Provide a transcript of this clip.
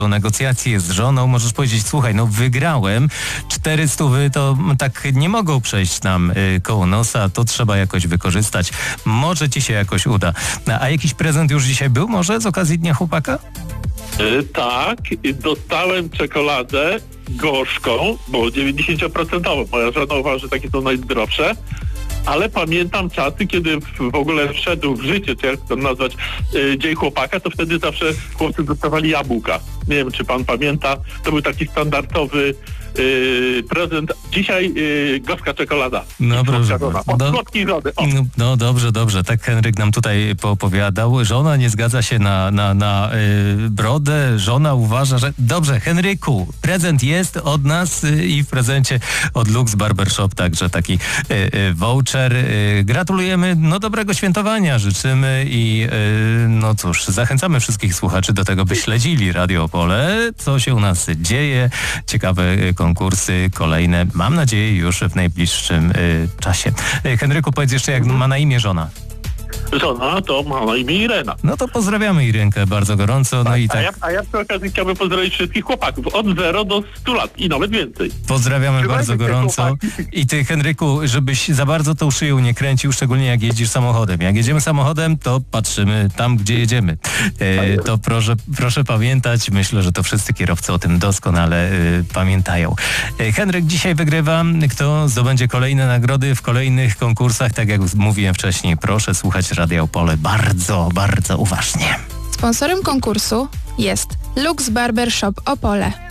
negocjacje z żoną, możesz powiedzieć, słuchaj, no wygrałem, 400 to tak nie mogą przejść nam koło nosa, to trzeba jakoś wykorzystać. Może ci się jakoś uda. A jakiś prezent już dzisiaj był może z okazji Dnia Chłopaka? Tak, dostałem czekoladę gorzką, bo 90%. Moja żona uważa, że takie są najzdrowsze. Ale pamiętam czasy, kiedy w ogóle wszedł w życie, czy jak to nazwać, Dzień Chłopaka, to wtedy zawsze chłopcy dostawali jabłka. Nie wiem, czy pan pamięta, to był taki standardowy prezent. Dzisiaj gorzka czekolada. No proszę. Słodki żony. No dobrze. Tak Henryk nam tutaj poopowiadał. Żona nie zgadza się na brodę. Żona uważa, że... Dobrze, Henryku, prezent jest od nas i w prezencie od Lux Barbershop, także taki voucher. Gratulujemy, dobrego świętowania życzymy i no cóż, zachęcamy wszystkich słuchaczy do tego, by śledzili Radio Opole, co się u nas dzieje. Ciekawe konkursy kolejne, mam nadzieję, już w najbliższym czasie. Henryku, powiedz jeszcze, jak ma na imię żona. Żona to ma na imię Irena. No to pozdrawiamy Irenkę bardzo gorąco. No i tak. A ja przy okazji chciałbym pozdrowić wszystkich chłopaków od 0 do 100 lat i nawet więcej. Pozdrawiamy bardzo gorąco. I ty, Henryku, żebyś za bardzo tą szyją nie kręcił, szczególnie jak jeździsz samochodem. Jak jedziemy samochodem, to patrzymy tam, gdzie jedziemy. To proszę pamiętać. Myślę, że to wszyscy kierowcy o tym doskonale pamiętają. Henryk dzisiaj wygrywa. Kto zdobędzie kolejne nagrody w kolejnych konkursach, tak jak mówiłem wcześniej, proszę słuchać Radia Opole bardzo, bardzo uważnie. Sponsorem konkursu jest Lux Barbershop Opole.